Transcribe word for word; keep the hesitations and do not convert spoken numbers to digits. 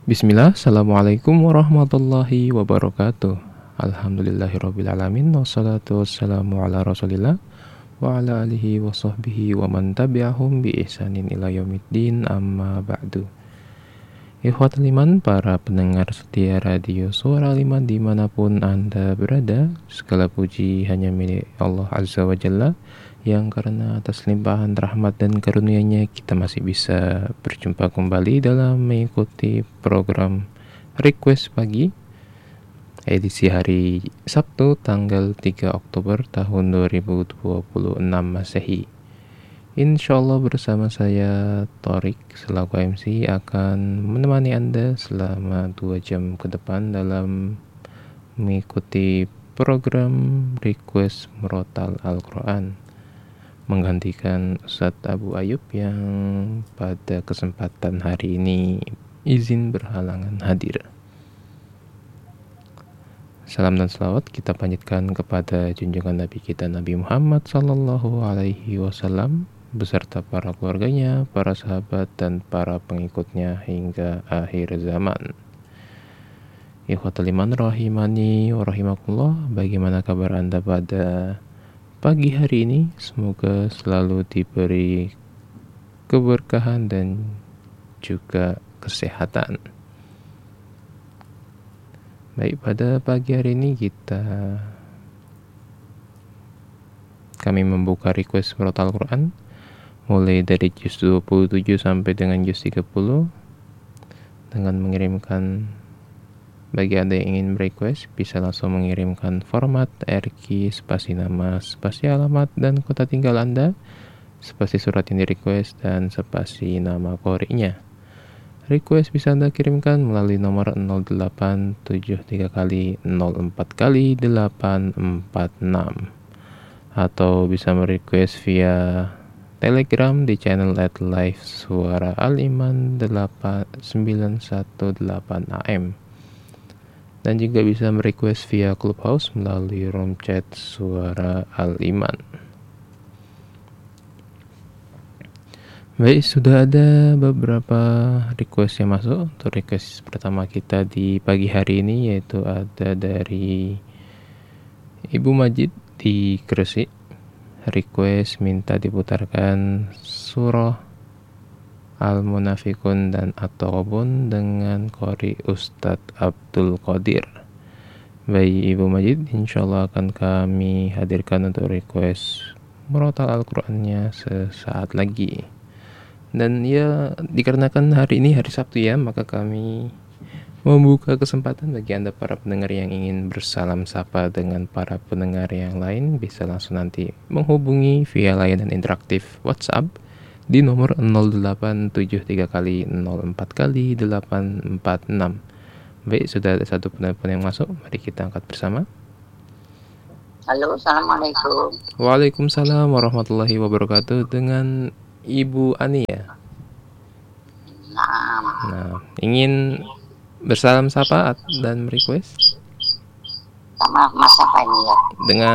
Bismillah, Assalamualaikum warahmatullahi wabarakatuh. Alhamdulillahirrabbilalamin. Wassalatu wassalamu ala rasulillah wa ala alihi wa sahbihi wa man tabi'ahum bi ihsanin ila yaumiddin, amma ba'du. Ikhwatul iman, para pendengar setia radio Suara Liman dimanapun Anda berada, segala puji hanya milik Allah Azza wa Jalla, yang karena atas limpahan rahmat dan karunia-Nya kita masih bisa berjumpa kembali dalam mengikuti program Request Pagi edisi hari Sabtu tanggal tiga Oktober tahun dua ribu dua puluh enam Masehi. Insyaallah bersama saya Torik selaku M C akan menemani Anda selama dua jam ke depan dalam mengikuti program Request Murotal Al-Quran, menggantikan Ustadz Abu Ayub yang pada kesempatan hari ini izin berhalangan hadir. Salam dan salawat kita panjatkan kepada junjungan Nabi kita Nabi Muhammad sallallahu alaihi wasallam beserta para keluarganya, para sahabat dan para pengikutnya hingga akhir zaman. Ikhwatul iman rahimani wa rahimakumullah, bagaimana kabar Anda pada pagi hari ini? Semoga selalu diberi keberkahan dan juga kesehatan. Baik, pada pagi hari ini kita kami membuka request Murotal Al-Quran mulai dari juz dua puluh tujuh sampai dengan juz tiga puluh dengan mengirimkan. Bagi Anda yang ingin request, bisa langsung mengirimkan format R Q, spasi nama, spasi alamat dan kota tinggal Anda, spasi surat yang di-request, dan spasi nama qori'nya. Request bisa Anda kirimkan melalui nomor nol delapan tujuh tiga kali nol empat kali delapan empat enam atau bisa merequest via Telegram di channel at live Suara Al-Iman sembilan satu delapan A M. Dan juga bisa merequest via Clubhouse melalui room chat Suara Al-Iman. Baik, sudah ada beberapa request yang masuk. Untuk request pertama kita di pagi hari ini yaitu ada dari Ibu Majid di Gresik. Request minta diputarkan surah Al-Munafikun dan At-Taghabun dengan qori Ustadz Abdul Qadir. Baik Ibu Majid, insyaallah akan kami hadirkan untuk request Murotal Al-Qurannya sesaat lagi. Dan ya, dikarenakan hari ini hari Sabtu ya, maka kami membuka kesempatan bagi Anda para pendengar yang ingin bersalam sapa dengan para pendengar yang lain, bisa langsung nanti menghubungi via layanan interaktif WhatsApp di nomor nol delapan tujuh tiga kali nol empat kali delapan empat enam. Baik, sudah ada satu penelpon yang masuk, mari kita angkat bersama. Halo, Assalamualaikum. Waalaikumsalam warahmatullahi wabarakatuh. Dengan Ibu Ani ya? Nah, Nah, ingin bersalam sapa dan request sama Mas apa ini ya? dengan